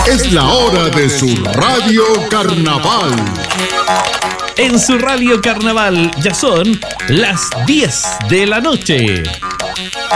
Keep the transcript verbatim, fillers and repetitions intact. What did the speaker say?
Es la hora de su Radio Carnaval. En su Radio Carnaval ya son las diez de la noche.